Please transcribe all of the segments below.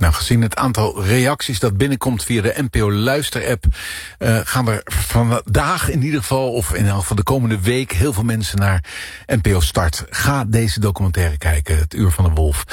Nou, gezien het aantal reacties dat binnenkomt via de NPO Luister-app, gaan er vandaag in ieder geval, of in elk geval de komende week, heel veel mensen naar NPO Start. Ga deze documentaire kijken, Het Uur van de Wolf.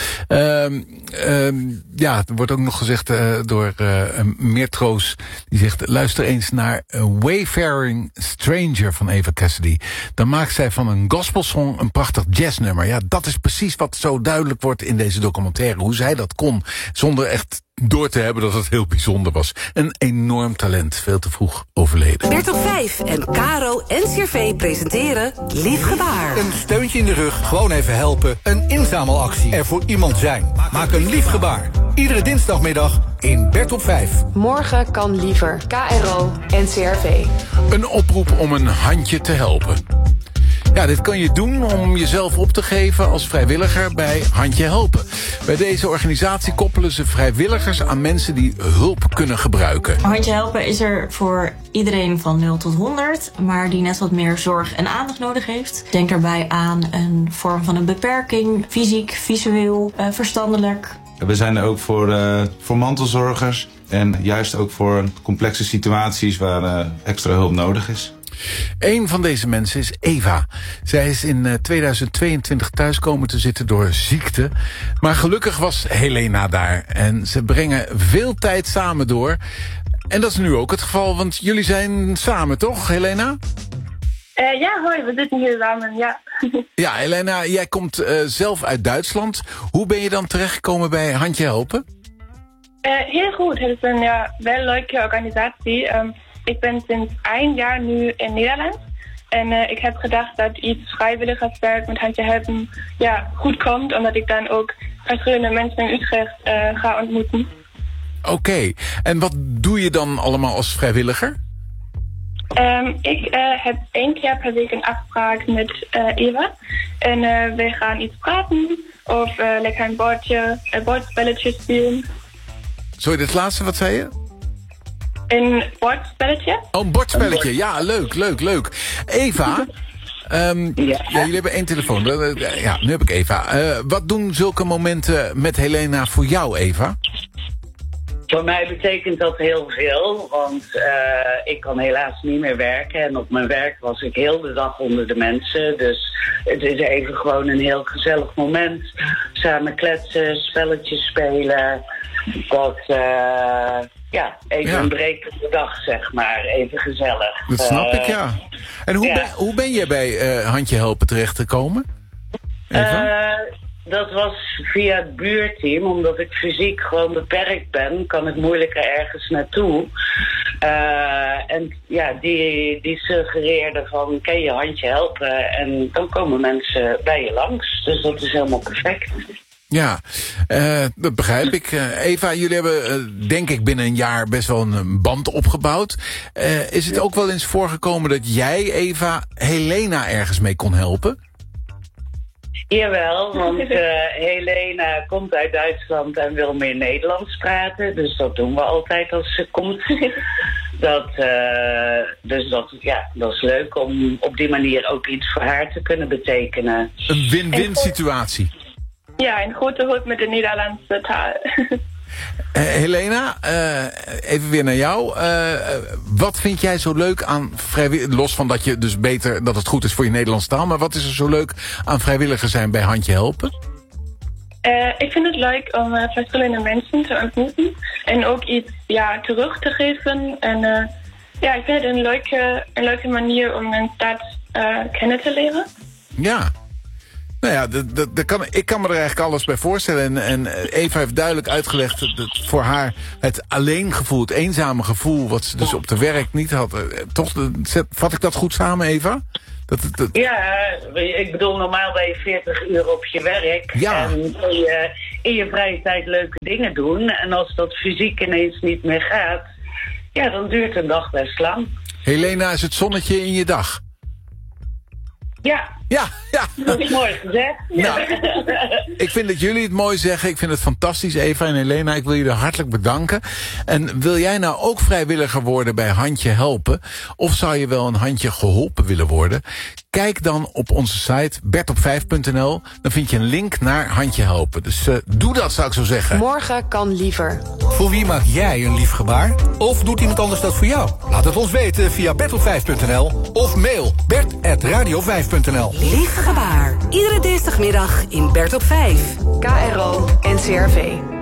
Ja, er wordt ook nog gezegd door Meertroos, die zegt, luister eens naar Wayfaring Stranger van Eva Cassidy. Dan maakt zij van een gospelsong een prachtig jazznummer. Ja, dat is precies wat zo duidelijk wordt in deze documentaire. Hoe zij dat kon, zonder echt door te hebben dat het heel bijzonder was. Een enorm talent, veel te vroeg overleden. Bert op 5 en Caro en CRV presenteren Lief Gebaar. Een steuntje in de rug, gewoon even helpen. Een inzamelactie, er voor iemand zijn. Maak een lief gebaar. Iedere dinsdagmiddag in Bert op 5. Morgen kan liever. KRO en CRV. Een oproep om een handje te helpen. Ja, dit kan je doen om jezelf op te geven als vrijwilliger bij Handje Helpen. Bij deze organisatie koppelen ze vrijwilligers aan mensen die hulp kunnen gebruiken. Handje Helpen is er voor iedereen van 0 tot 100, maar die net wat meer zorg en aandacht nodig heeft. Denk daarbij aan een vorm van een beperking, fysiek, visueel, verstandelijk. We zijn er ook voor mantelzorgers en juist ook voor complexe situaties waar extra hulp nodig is. Een van deze mensen is Eva. Zij is in 2022 thuis komen te zitten door ziekte. Maar gelukkig was Helena daar. En ze brengen veel tijd samen door. En dat is nu ook het geval, want jullie zijn samen, toch, Helena? Ja, hoi, we zitten hier samen, ja. Ja, Helena, jij komt zelf uit Duitsland. Hoe ben je dan terechtgekomen bij Handje Helpen? Heel goed, het is een wel leuke organisatie. Ik ben sinds 1 jaar nu in Nederland. En ik heb gedacht dat iets vrijwilligerswerk met Handje Helpen goed komt. Omdat ik dan ook verschillende mensen in Utrecht ga ontmoeten. Oké, en wat doe je dan allemaal als vrijwilliger? Ik heb 1 keer per week een afspraak met Eva. En we gaan iets praten of lekker een bordspelletje spelen. Sorry, dit laatste, wat zei je? Een bordspelletje. Oh, een bordspelletje. Ja, leuk. Eva, jullie hebben 1 telefoon. Ja, nu heb ik Eva. Wat doen zulke momenten met Helena voor jou, Eva? Voor mij betekent dat heel veel, want ik kan helaas niet meer werken. En op mijn werk was ik heel de dag onder de mensen. Dus het is even gewoon een heel gezellig moment. Samen kletsen, spelletjes spelen. Even een brekende dag, zeg maar. Even gezellig. Dat snap ik, ja. En hoe ben je bij Handje Helpen terechtgekomen? Dat was via het buurteam. Omdat ik fysiek gewoon beperkt ben, kan ik moeilijker ergens naartoe. Die suggereerde van, kan je Handje Helpen? En dan komen mensen bij je langs. Dus dat is helemaal perfect. Ja, dat begrijp ik. Eva, jullie hebben denk ik binnen een jaar best wel een band opgebouwd. Is het ook wel eens voorgekomen dat jij, Eva, Helena ergens mee kon helpen? Jawel, want Helena komt uit Duitsland en wil meer Nederlands praten. Dus dat doen we altijd als ze komt. Dat is leuk om op die manier ook iets voor haar te kunnen betekenen. Een win-win situatie. Ja, een grote hulp met de Nederlandse taal. Helena, even weer naar jou. Wat vind jij zo leuk aan vrijwilligers? Los van dat je dus beter dat het goed is voor je Nederlandse taal. Maar wat is er zo leuk aan vrijwilliger zijn bij Handje Helpen? Ik vind het leuk om verschillende mensen te ontmoeten. En ook iets terug te geven. En ik vind het een leuke manier om een stad kennen te leren. Ja. Nou ja, ik kan me er eigenlijk alles bij voorstellen. En Eva heeft duidelijk uitgelegd dat voor haar het alleengevoel, het eenzame gevoel, wat ze dus op de werk niet had. Toch, vat ik dat goed samen, Eva? Ja, ik bedoel, normaal ben je 40 uur op je werk. Ja. En je in je vrije tijd leuke dingen doen. En als dat fysiek ineens niet meer gaat, dan duurt een dag best lang. Helena is het zonnetje in je dag. Ja. Dat is mooi gezegd. Nou, ik vind dat jullie het mooi zeggen. Ik vind het fantastisch, Eva en Helena. Ik wil jullie hartelijk bedanken. En wil jij nou ook vrijwilliger worden bij Handje Helpen? Of zou je wel een handje geholpen willen worden? Kijk dan op onze site bertop5.nl. Dan vind je een link naar Handje Helpen. Dus doe dat, zou ik zo zeggen. Morgen kan liever. Voor wie maak jij een lief gebaar? Of doet iemand anders dat voor jou? Laat het ons weten via bertop5.nl of mail bert@radio5.nl. Lief gebaar. Iedere dinsdagmiddag in Bert op 5. KRO NCRV.